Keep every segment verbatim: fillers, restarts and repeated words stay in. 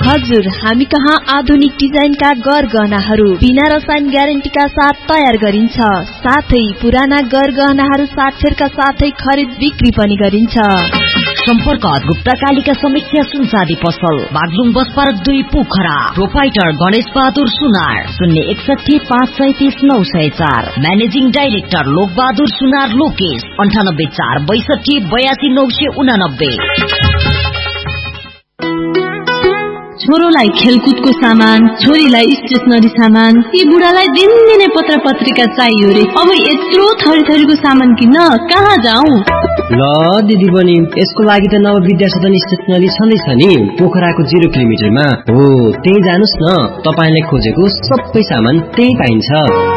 हजुर, हामी कहाँ आधुनिक डिजाइनका गरगहनाहरू बिना रसायन ग्यारेन्टीका साथ तयार गरिन्छ। साथै पुराना गरगहनाहरू साक्षरका साथै खरिद बिक्री पनि गरिन्छ। सम्पर्क गुप्ता कालिका समीक्षा सुनसादी पसल, बागलुङ बस पार्क दुई, पोखरा। प्रोपाइटर गणेश बहादुर सुनार, शून्य एकसठी पाँच सैतिस नौ सय चार। म्यानेजिङ डाइरेक्टर लोक बहादुर सुनार लोकेश, अन्ठानब्बे चार बैसठी बयासी नौ सय उनानब्बे। छोरोलाई खेलकुदको सामान, छोरीलाई स्टेसनरी सामान, यी बुढालाई दिनदिनै पत्र पत्रिका चाहियो रे। अब यत्रो थरी थरीको सामान किन्न कहाँ जाउँ? ल दिदी बहिनी, यसको लागि त नव विद्या सदन स्टेसनरी छँदैछ नि, पोखराको जिरो किलोमिटरमा हो। त्यही जानुस् न, तपाईले खोजेको सबै सामान त्यही पाइन्छ।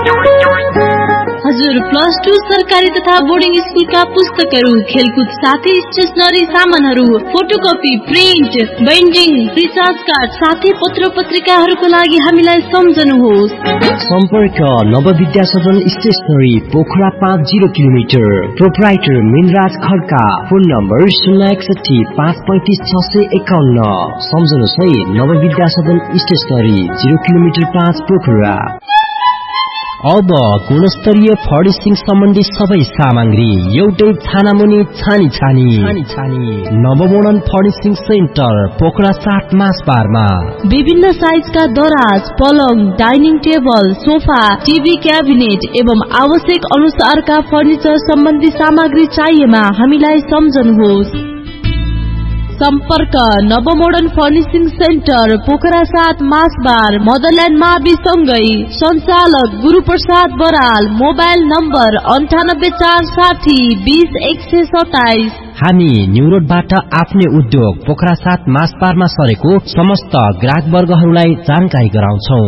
हजुर, प्लस टू सरकारी तथा बोर्डिङ स्कुलका पुस्तकहरू, खेलकुद साथै स्टेसनरी सामानहरू, photocopy, print, binding, recharge card साथै पत्र पत्रिकाहरूको लागि हामीलाई सम्झनुहोस्। सम्पर्क नव विद्या सदन स्टेसनरी, पोखरा पाँच zero kilometre. Proprietor Minraj Khadka, phone number शून्य एकसठी पाँच पैंतिस छ सय एकाउन्न। सम्झनुहोस् है, नव विद्या सदन स्टेसनरी, जिरो किलोमिटर पाँच, पोखरा। अब गुणस्तरीय फर्निशिङ सम्बन्धी सबै सामग्री एउटै छानामुनि छानी छानी छानी छानी नवमोडर्न फर्निशिङ सेन्टर, पोखरा सात मासबारमा। विभिन्न साइजका दराज, पलङ, dining table, sofa, TV cabinet एवं आवश्यक अनुसारका फर्निचर सम्बन्धी सामग्री चाहिएमा हामीलाई सम्झनुहोस्। सम्पर्क नवमोडर्न फर्निशिङ सेन्टर, पोखरा सात मासबार, मदरल्यान्ड मावि सँगै। सञ्चालक गुरुप्रसाद बराल, मोबाइल नम्बर अन्ठानब्बे चार साठी बीस एक सय सताइस। हामी न्यू रोडबाट आफ्नै उद्योग पोखरा सात मासबारमा सरेको समस्त ग्राहक वर्गहरूलाई जानकारी गराउँछौ।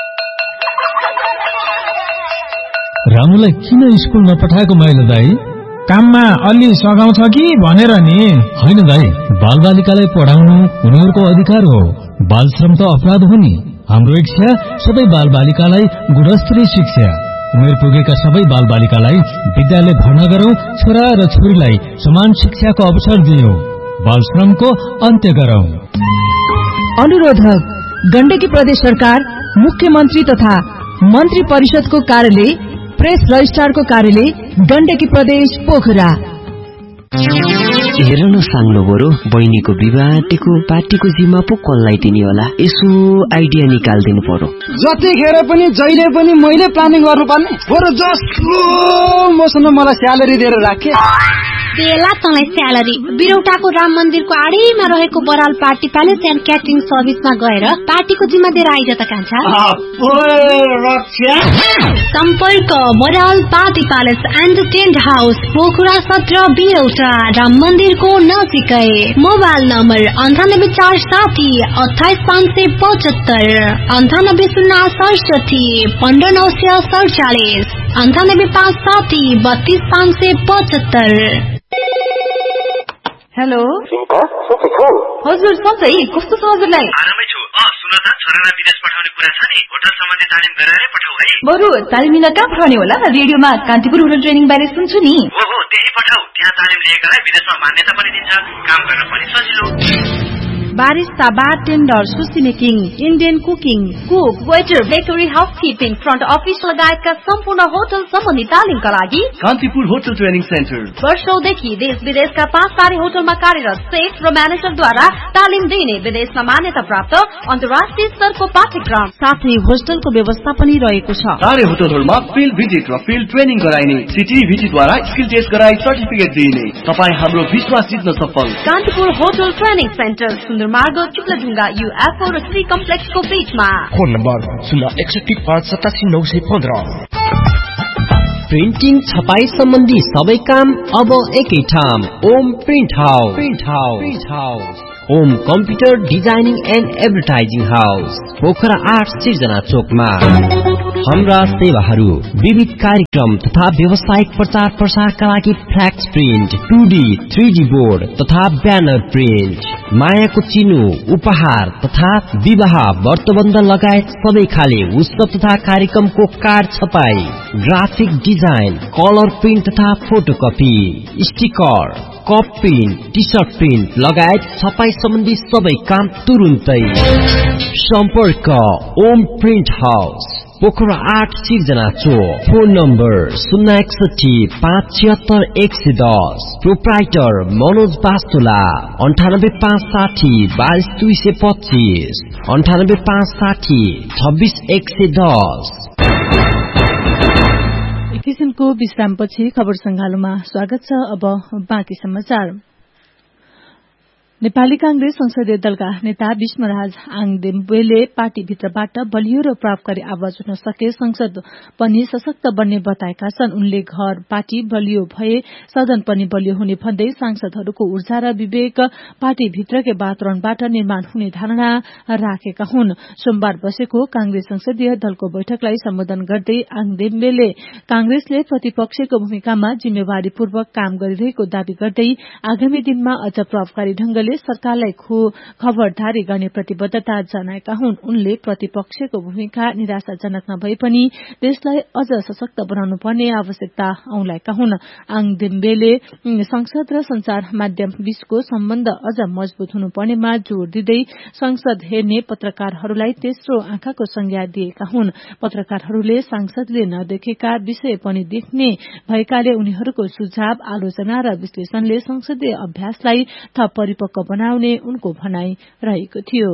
रामुलाई किन स्कुल नपठाएको मैले दाई? काममा अलि सघाउँछ कि भनेर नि। होइन दाई, बालबालिकालाई पढाउनु उनीहरूको अधिकार हो। बाल श्रम त अपराध हो नि। हाम्रो इच्छा सबै बालबालिकालाई गुणस्तरीय शिक्षा, उमेर पुगेका सबै बालबालिकालाई विद्यालय भर्ना गरौं, छोरा र छोरीलाई समान शिक्षाको अवसर दियौं, बाल श्रमको अन्त्य गरौं। अनुरोधक गण्डकी प्रदेश सरकार, मुख्यमन्त्री तथा मन्त्री परिषदको कार्यालय, प्रेस रजिस्ट्रारको कार्यालय, गण्डकी प्रदेश, पोखरा। हेर न साङ्लो बरु, बहिनीको विवाहको पार्टीको जिम्मा पो कसलाई दिने होला? यसो आइडिया निकालिदिनु पर्यो। जतिखेर पनि जहिले पनि मैले प्लानिङ गर्नुपर्ने, बरु जसको मसँग मलाई स्यालेरी दिएर राखे। बेला तँलाई स्यालेरी। बिरौटाको राम मन्दिरको आडैमा रहेको Baral party palace and catering सर्भिसमा गएर पार्टीको जिम्मा दिएर आइज त कान्छा। सम्पर्क Baral party palace and tent house, Pokhara सत्र, बिरौटा, राम मन्दिरको नजिकै। मोबाइल नम्बर अन्ठानब्बे चार साठी अठाइस पाँच सय पचहत्तर, अन्ठानब्बे शून्य सडसठी पन्ध्र नौ सय सडचालिस, अन्ठानब्बे पाँच साठी बत्तीस पाँच सय पचहत्तर। हेलो हजुर, सधैँ कस्तो छ हजुरलाई? आरामै छु। अ सुन त, छोरालाई विदेश पठाउने कुरा छ नि, होटल सम्बन्धी तालिम गराएरै पठाऊ है। बरु तालिम लिन कहाँ पठाउने होला? रेडियोमा कान्तिपुर होटल ट्रेनिङ बारे सुन्छु नि। हो हो, त्यही पठाऊ। त्यहाँ तालिम लिएकालाई विदेशमा मान्यता पनि दिन्छ, काम गर्न पनि सजिलो। बारिस्ता, बारटेन्डर, सुसी making, Indian cooking, cook, waiter, bakery, housekeeping, front office लगायतका सम्पूर्ण होटल सम्बन्धी तालिमका लागि कान्तिपुर होटल ट्रेनिङ सेन्टर वर्षौंदेखि देश विदेशका पाँच तारे होटलमा कार्यरत सेफ र म्यानेजरद्वारा तालिम दिइने विदेशमा मान्यता प्राप्त अन्तर्राष्ट्रिय स्तरको पाठ्यक्रम साथै होस्टलको व्यवस्था पनि रहेको छ। तारे होटलहरूमा फिल्ड भिजिट र फिल्ड ट्रेनिङ गराइने, सिटिभिटीद्वारा स्किल टेस्ट गराई सर्टिफिकेट दिइने। तपाईँ हाम्रो विश्वास जित्न सफल। Kantipur hotel training centre, सुन्दरमार्ग, चुक्लाढुङ्गा, UFO र श्री कम्प्लेक्सको बीचमा। फोन नम्बर शून्य एकसठी पाँच सतासी नौ सय पन्ध्र। प्रिन्टिङ छपाई सम्बन्धी सबै काम अब एकै ठाम, Om print house. Print house print house Om computer designing and advertising house, Pokhara आठ सिर्जना चोकमा। हाम्रा सेवाहरू विविध कार्यक्रम तथा व्यावसायिक प्रचार प्रसारका लागि फ्ल्याक्स print, two D, three D board तथा ब्यानर प्रिन्ट, मायाको चिनो, उपहार तथा विवाह व्रतबन्ध लगायत सबै खाले उत्सव तथा कार्यक्रमको कार्ड छपाई, ग्राफिक डिजाइन, कलर प्रिन्ट तथा photocopy, sticker, cup print, T short print लगायत छपाई सम्बन्धी सबै काम तुरुन्तै। सम्पर्क ओम प्रिन्ट हाउस, पोखरा आठ सिर्जना चोक। फोन नम्बर शून्य एकसठी पाँच छिहत्तर एक सय दस। प्रोप्राइटर मनोज बास्तोला अन्ठानब्बे पाँच साठी बाइस दुई सय पच्चिस अन्ठानब्बे पाँच साठी छब्बिस एक सय दस। एक किसिमको विश्रामपछि खबर संगालोमा स्वागत छ। अब बाँकी समाचार। नेपाली कांग्रेस संसदीय दलका नेता विष्णुराज आङदेम्बेले पार्टीभित्रबाट बलियो र प्रभावकारी आवाज उठ्न सके संसद पनि सशक्त बन्ने बताएका छन्। उनले घर पार्टी बलियो भए सदन पनि बलियो हुने भन्दै सांसदहरूको ऊर्जा र विवेक पार्टीभित्रकै वातावरणबाट निर्माण हुने धारणा राखेका हुन्। सोमबार बसेको कांग्रेस संसदीय दलको बैठकलाई सम्बोधन गर्दै आङदेम्बेले कांग्रेसले प्रतिपक्षको भूमिकामा जिम्मेवारीपूर्वक काम गरिरहेको दावी गर्दै आगामी दिनमा अझ प्रभावकारी ढंगले सरकारलाई खबरदारी गर्ने प्रतिबद्धता जनाएका हुन्। उनले प्रतिपक्षको भूमिका निराशाजनक नभए पनि देशलाई अझ सशक्त बनाउनु पर्ने आवश्यकता औंलाएका हुन्। आङदेम्बेले संसद र संचार माध्यम बीचको सम्बन्ध अझ मजबूत हुनुपर्नेमा जोड़ दिँदै संसद हेर्ने पत्रकारहरूलाई तेस्रो आँखाको संज्ञा दिएका हुन्। पत्रकारहरूले सांसदले नदेखेका विषय पनि देख्ने भएकाले उनीहरूको सुझाव, आलोचना र विश्लेषणले संसदीय अभ्यासलाई थप परिपक्व बनाउने उनको भनाई रहेको थियो।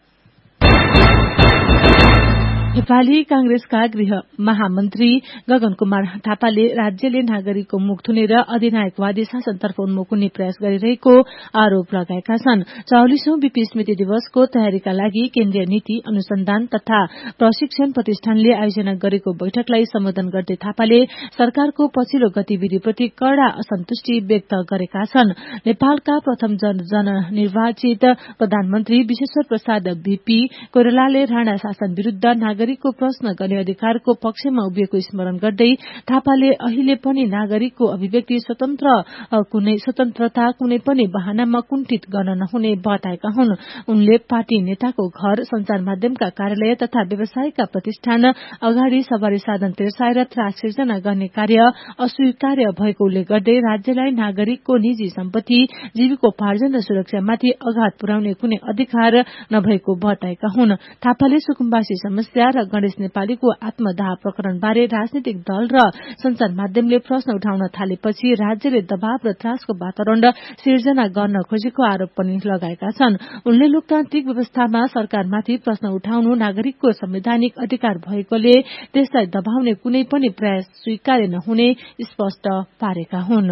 नेपाली कांग्रेसका गृह महामन्त्री गगन कुमार थापाले राज्यले नागरिकको मुख थुनेर अधिनायकवादी शासनतर्फ उन्मुख हुने प्रयास गरिरहेको आरोप लगाएका छन्। चौवालीसौं बीपी स्मृति दिवसको तयारीका लागि केन्द्रीय नीति अनुसन्धान तथा प्रशिक्षण प्रतिष्ठानले आयोजना गरेको बैठकलाई सम्बोधन गर्दै थापाले सरकारको पछिल्लो गतिविधिप्रति कड़ा असन्तुष्टि व्यक्त गरेका छन्। नेपालका प्रथम जननिर्वाचित प्रधानमन्त्री विश्वेश्वर प्रसाद बीपी कोइरालाले राणा शासन विरूद्ध नागरिक नागरिकको प्रश्न गर्ने अधिकारको पक्षमा उभिएको स्मरण गर्दै थापाले अहिले पनि नागरिकको अभिव्यक्ति स्वतन्त्र कुनै स्वतन्त्रता कुनै पनि बहानामा कुण्ठित गर्न नहुने बताएका हुन्। उनले पार्टी नेताको घर, संचार माध्यमका कार्यालय तथा व्यवसायका प्रतिष्ठान अगाडि सवारी साधन तिर्साएर त्रास सिर्जना गर्ने कार्य अस्वीकार्य भएको उल्लेख गर्दै राज्यलाई नागरिकको निजी सम्पत्ति, जीविकोपार्जन र सुरक्षामाथि आघात पुर्याउने कुनै अधिकार नभएको बताएका हुन्। थापाले सुकुम्बासी समस्या र गणेश नेपालीको आत्मदाह प्रकरणबारे राजनीतिक दल र संचार माध्यमले प्रश्न उठाउन थालेपछि राज्यले दबाव र त्रासको वातावरण सिर्जना गर्न खोजेको आरोप पनि लगाएका छन्। उनले लोकतान्त्रिक व्यवस्थामा सरकारमाथि प्रश्न उठाउनु नागरिकको संवैधानिक अधिकार भएकोले त्यसलाई दबाउने कुनै पनि प्रयास स्वीकार्य नहुने स्पष्ट पारेका हुन्।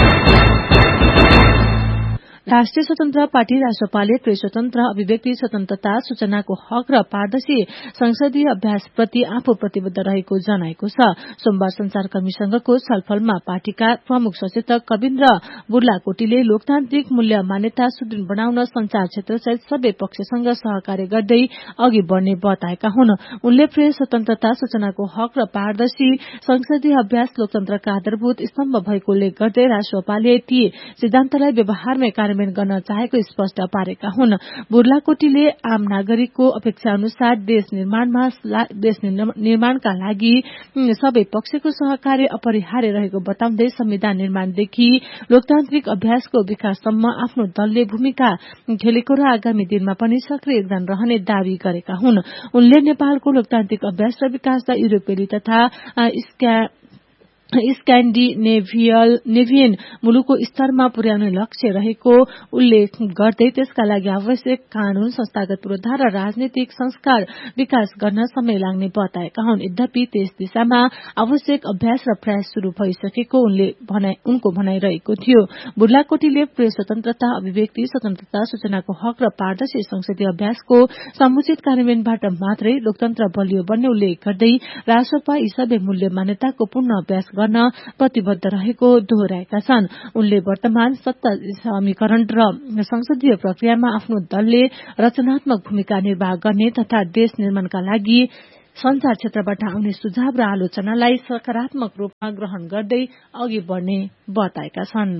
राष्ट्रिय स्वतन्त्र पार्टी रासपाले प्रेस स्वतन्त्र, अभिव्यक्ति स्वतन्त्रता, सूचनाको हक र पारदर्शी संसदीय अभ्यासप्रति आफू प्रतिबद्ध रहेको जनाएको छ। सोमबार संचारकर्मीसँगको छलफलमा पार्टीका प्रमुख सचेतक कविन्द्र बुर्लाकोटीले लोकतान्त्रिक मूल्य मान्यता सुदृढ़ बनाउन संचार क्षेत्रसहित सबै पक्षसँग सहकार्य गर्दै अघि बढ़ने बताएका हुन्। उनले प्रेस स्वतन्त्रता, सूचनाको हक र पारदर्शी संसदीय अभ्यास लोकतन्त्रका आधारभूत स्तम्भ भएको उल्लेख गर्दै रासपाले ती सिद्धान्तलाई व्यवहारमै कार्य गर्न चाहेको स्पष्ट पारेका हुन्। बुर्लाकोटीले आम नागरिकको अपेक्षा अनुसार देश निर्माणमा देश निर्माणका लागि सबै पक्षको सहकार्य अपरिहार्य रहेको बताउँदै संविधान निर्माणदेखि लोकतान्त्रिक अभ्यासको विकाससम्म आफ्नो दलले भूमिका खेलेको र आगामी दिनमा पनि सक्रिय योगदान रहने दावी गरेका हुन्। उनले नेपालको लोकतान्त्रिक अभ्यास र विकासलाई युरोपेली तथा स्क्यान्डिनेभियन मुलुकको स्तरमा पुर्याउने लक्ष्य रहेको उल्लेख गर्दै त्यसका लागि आवश्यक कानून, संस्थागत पूर्वाधार र राजनीतिक संस्कार विकास गर्न समय लाग्ने बताएका हुन्। यद्यपि त्यस दिशामा आवश्यक अभ्यास र प्रयास शुरू भइसकेको उनले उनको भनाइरहेको थियो। बुर्लाकोटीले प्रेस स्वतन्त्रता, अभिव्यक्ति स्वतन्त्रता, सूचनाको हक र पारदर्शी संसदीय अभ्यासको समुचित कार्यान्वयनबाट मात्रै लोकतन्त्र बलियो बन्ने उल्लेख गर्दै रासपा यी सबै मूल्य मान्यताको पूर्ण अभ्यास गर्न प्रतिबद्ध रहेको दोहोर्याएका छन्। उनले वर्तमान सत्ता समीकरण र संसदीय प्रक्रियामा आफ्नो दलले रचनात्मक भूमिका निर्वाह गर्ने तथा देश निर्माणका लागि संचार क्षेत्रबाट आउने सुझाव र आलोचनालाई सकारात्मक रूपमा ग्रहण गर्दै अघि बढ़ने बताएका छन्।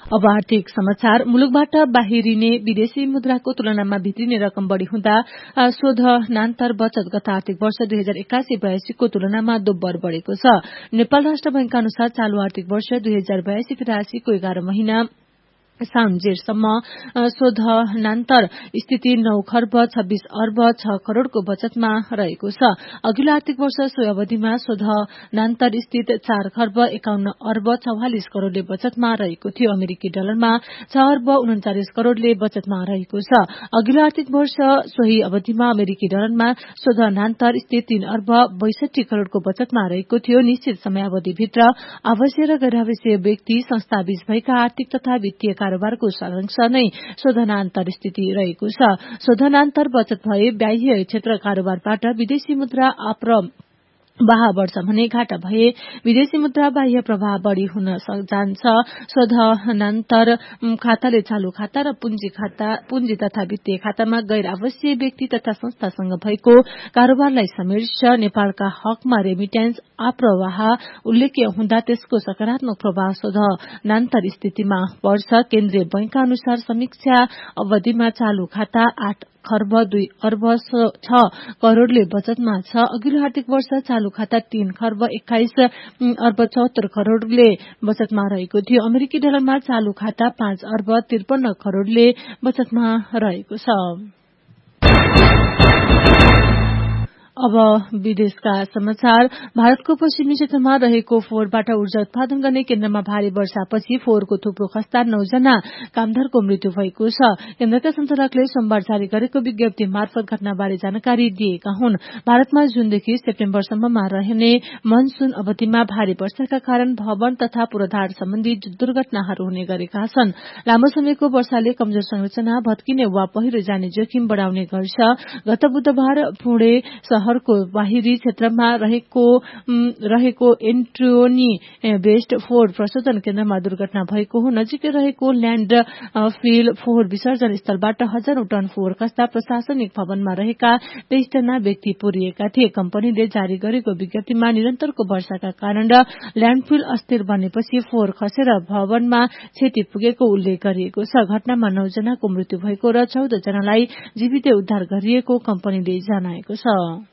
अब आर्थिक समाचार। मुलुकबाट बाहिरिने विदेशी मुद्राको तुलनामा भित्रिने रकम बढ़ी हुँदा शोधनान्तर बचत गत आर्थिक वर्ष दुई हजार एक्कासी बयासी को तुलनामा दोब्बर बढ़ेको छ। नेपाल राष्ट्र बैंकका अनुसार चालू आर्थिक वर्ष दुई हजार बयासी राशिको एघार महिना साउन जेठसम्म शोधनान्तर स्थिति नौ खर्ब छब्बीस अर्ब छ करोड़को बचतमा रहेको छ। अघिल्लो आर्थिक वर्ष सोही अवधिमा शोधनान्तर स्थित चार खर्ब एकाउन्न अर्ब चौवालिस करोड़ले बचतमा रहेको थियो। अमेरिकी डलरमा छ अर्ब उन्चालिस करोड़ले बचतमा रहेको छ। अघिल्लो आर्थिक वर्ष सोही अवधिमा अमेरिकी डलरमा शोधनान्तर स्थित तीन अर्ब बैसठी करोड़को बचतमा रहेको थियो। निश्चित समयावधिभित्र आवासीय र गैर आवासीय व्यक्ति संस्थाबीच भएका आर्थिक तथा वित्तीय कारोबारको सारांश नै शोधनान्तर स्थिति रहेको छ। शोधनान्तर बचत भए बाह्य क्षेत्र कारोबारबाट विदेशी मुद्रा आप्र बाह बढ्छ भने घाटा भए विदेशी मुद्रा बाह्य प्रभाव बढ़ी हुन जान्छ। शोधनान्तर खाताले चालू खाता र पुंजी खाता पुंजी तथा वित्तीय खातामा गैर आवासीय व्यक्ति तथा संस्थासँग भएको कारोबारलाई समेट्छ। नेपालका हकमा रेमिटेन्स आप्रवाह उल्लेख्य हुँदा त्यसको सकारात्मक प्रभाव शोधनान्तर स्थितिमा पर्छ। केन्द्रीय बैंकका अनुसार समीक्षा अवधिमा चालू खाता आठ खर्ब दुई अर्ब छ करोड़ले बचतमा छ। अघिल्लो आर्थिक वर्ष चालू खाता तीन खर्ब एक्काइस अर्ब चौहत्तर करोड़ले बचतमा रहेको थियो। अमेरिकी डलरमा चालू खाता पाँच अर्ब त्रिपन्न करोड़ले बचतमा रहेको छ। अब विदेशका समाचार। भारतको पश्चिमी क्षेत्रमा रहेको फोहोरबाट ऊर्जा उत्पादन गर्ने केन्द्रमा भारी वर्षापछि फोहोरको थुप्रो खस्दा नौजना कामदारको मृत्यु भएको छ। केन्द्रका सञ्चालकले सोमबार जारी गरेको विज्ञप्ति मार्फत घटनाबारे जानकारी दिएका हुन्। भारतमा जूनदेखि सेप्टेम्बरसम्ममा रहने मनसून अवधिमा भारी वर्षाका कारण भवन तथा पूर्वाधार सम्बन्धी दुर्घटनाहरू हुने गरेका छन्। लामो समयको वर्षाले कमजोर संरचना भत्किने वा पहिरो जाने जोखिम बढ़ाउने गर्छ। गत बुधबार पुणे शहरको बाहिरी क्षेत्रमा रहेको रहेको एन्टोनी बेस्ट फोहोर प्रशोधन केन्द्रमा दुर्घटना भएको हो। नजिकै रहेको ल्याण्ड फिल फोहोर विसर्जन स्थलबाट हजारौं टन फोहोर खस्दा प्रशासनिक भवनमा रहेका तेइस जना व्यक्ति पुरिएका थिए। कम्पनीले जारी गरेको विज्ञप्तिमा निरन्तरको वर्षाका कारण ल्याण्डफिल अस्थिर बनेपछि फोहोर खसेर भवनमा क्षति पुगेको उल्लेख गरिएको छ। घटनामा नौ जनाको मृत्यु भएको र चौध जनालाई जीवितै उद्धार गरिएको कम्पनीले जनाएको छ।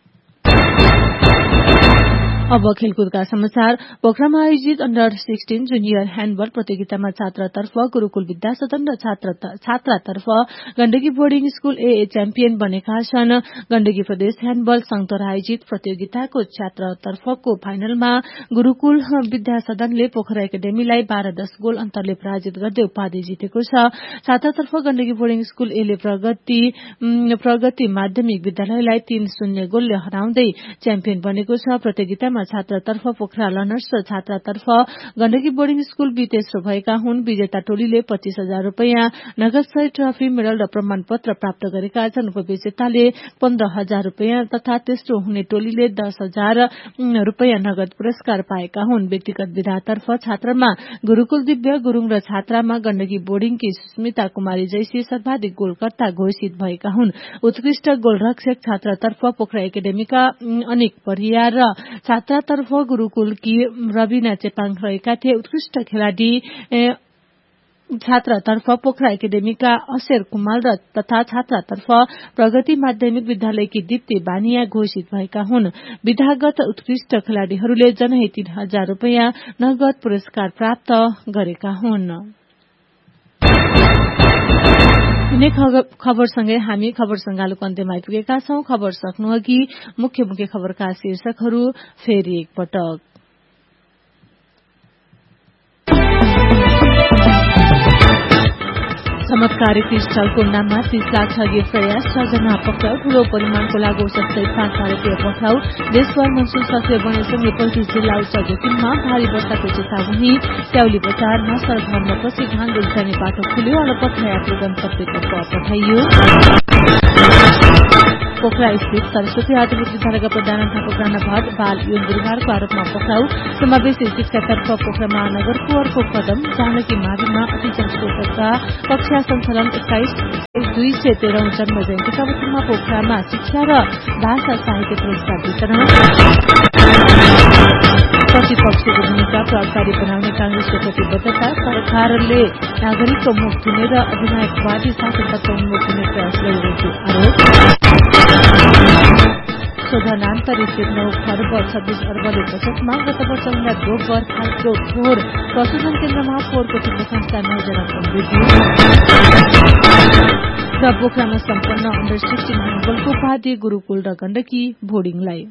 अब खेलकुदका समाचार। पोखरामा आयोजित अन्डर सोह्र जुनियर ह्याण्डबल प्रतियोगितामा छात्रातर्फ गुरूकुल विद्यासदन र छात्रातर्फ गण्डकी बोर्डिङ स्कूल ए च्याम्पियन बनेका छन्। गण्डकी प्रदेश ह्याण्डबल संघद्वारा आयोजित प्रतियोगिताको छात्रातर्फको फाइनलमा गुरूकुल विद्यासदनले पोखरा एकाडेमीलाई बाह्र दश गोल अन्तरले पराजित गर्दै उपाधि जितेको छ। छात्रातर्फ गण्डकी बोर्डिङ स्कूल एले प्रगति प्रगति माध्यमिक विद्यालयलाई तीन शून्य गोलले हराउँदै च्याम्पियन बनेको छ। प्रतियोगितामा छात्रातर्फ पोखरा लर्नर्स र छात्रातर्फ गण्डकी बोर्डिङ स्कूल बी तेस्रो भएका हुन्। विजेता टोलीले पच्चीस हजार रूपियाँ नगद सय ट्रफी मेडल र प्रमाण पत्र प्राप्त गरेका छन्। उपविजेताले पन्ध्र हजार रूपियाँ तथा तेस्रो हुने टोलीले दस हजार रूपियाँ नगद पुरस्कार पाएका हुन्। व्यक्तिगत विधातर्फ छात्रमा गुरूकुल दिव्य गुरूङ र छात्रामा गण्डकी बोर्डिङकी सुस्मिता कुमारी जैसी सर्वाधिक गोलकर्ता घोषित भएका हुन्। उत्कृष्ट गोलरक्षक छात्रातर्फ पोखरा एकाडेमीका अनिक परिया र छात्रातर्फ गुरूकुलकी रविना चेपाङ रहेका थिए। उत्कृष्ट खेलाड़ी छात्रातर्फ पोखरा एकाडेमीका अशेर कुमाल र तथा छात्रातर्फ प्रगति माध्यमिक विद्यालयकी दीप्ति बानिया घोषित भएका हुन्। विधागत उत्कृष्ट खेलाड़ीहरूले जनै तीन हजार रूपियाँ नगद पुरस्कार प्राप्त गरेका हुन्। यिनै खबरसँगै हामी खबर संगालोको अन्त्यमा आइपुगेका छौं। खबर सक्नु अघि मुख्य मुख्य खबरका शीर्षकहरू फेरि एकपटक। चमत्कारिक स्थलको नाममा तीस लाख ठगी प्रयास, छजना पक्राउ, ठूलो परिमाणको लागू सहित पाँच भारतीय पक्राउ। देशभर मनसून सक्रिय बनेसँगै पच्चीस जिल्ला उच्च जोखिममा, भारी वर्षाको चेतावनी। स्याउली बजार नसर भर्नपछि घाङ्गुल जाने बाटो खुल्यो, अलपत्र यात्रु गन्तव्यतर्फ पठाइयो। पोखरा स्थित सरस्वती आधुनिक विद्यालयका प्रधानाध्यापक राणा भट्ट बाल यौन दुर्व्यवहारको आरोपमा पक्राउ। समावेशी शिक्षातर्फ पोखरा महानगरको अर्को कदम, जानकी माविमा अतिजनस्रोतका कक्षा सञ्चालन एक्काइस दुई सय तेह्रौं जन्म जयन्तीका अवसरमा पोखरामा शिक्षा र भाषा साहित्य पुरस्कार वितरण। प्रतिपक्षको भूमिका सहकारी बनाउने कांग्रेसको प्रतिबद्धता, सरकारले नागरिकको मुख धुने र अधिनायकवादी शासनबाट उन्मुख हुने प्रयास गरिरहेको आरोप। शोधनान्तरित नौ खर्ब छब्बीस अर्बले बचतमा गत वर्षभन्दा दोब्बर खालको फोहोर प्रशोधन केन्द्रमा फोहोरको ठिप्पो संस्था नौजनाको मृत्यु र पोखरामा सम्पन्न अन्डर सिक्सटिन ह्यान्डबलको उपाधि गुरूकुल र गण्डकी बोर्डिङलाई।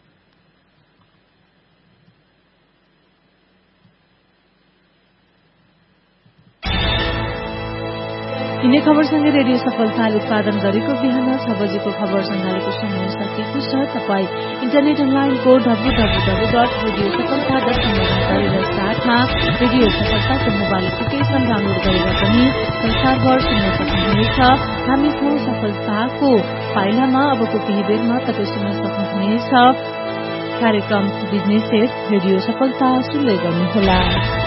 यिनै खबरसँगै रेडियो सफलताले उत्पादन गरेको बिहान छ बजेको खबर संगालेको समय सकिएको छ। तपाई इन्टरनेट अनलाइनको W W W dot radio सफलता डट कम गरेर साथमा रेडियो सफलताको मोबाइल एप्लिकेशन डाउनलोड गरेर पनि संसारभर सुन्न सक्नुहुनेछ। हामी छौं सफलताको पाइलामा। अबको केही बेरमा तपाईँ सुन्न सक्नुहुनेछ कार्यक्रम बिजनेसेस। रेडियो सफलता सुन्दै गर्नुहोला।